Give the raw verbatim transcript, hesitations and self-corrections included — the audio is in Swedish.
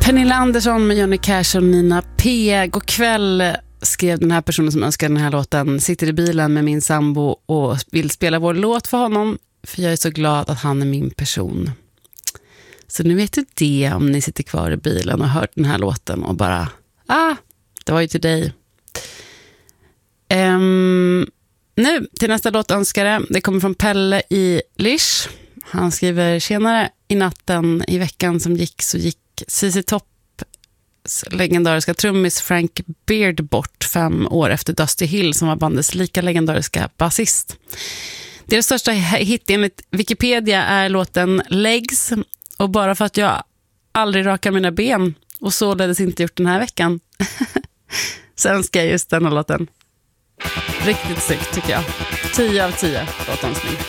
Pernilla Andersson med Johnny Cash och Nina P. God kväll, skrev den här personen som önskar den här låten. Sitter i bilen med min sambo och vill spela vår låt för honom, för jag är så glad att han är min person. Så nu vet du det, om ni sitter kvar i bilen och har hört den här låten och bara, ah, det var ju till dig. Um, nu till nästa låtönskare. Det kommer från Pelle i Lish. Han skriver: tjenare, i natten i veckan som gick så gick C C Topps legendariska trummis Frank Beard bort fem år efter Dusty Hill, som var bandets lika legendariska basist. Deras största hit enligt Wikipedia är låten Legs, och bara för att jag aldrig rakar mina ben och således inte gjort den här veckan så önskar jag just den här låten. Riktigt snyggt tycker jag. tio av tio låtönskning.